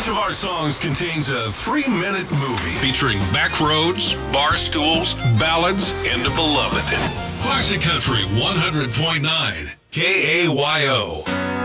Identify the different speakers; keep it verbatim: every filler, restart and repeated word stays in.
Speaker 1: Each of our songs contains a three-minute movie
Speaker 2: featuring backroads, bar stools, ballads, and a beloved. Classic Country one hundred point nine K A Y O.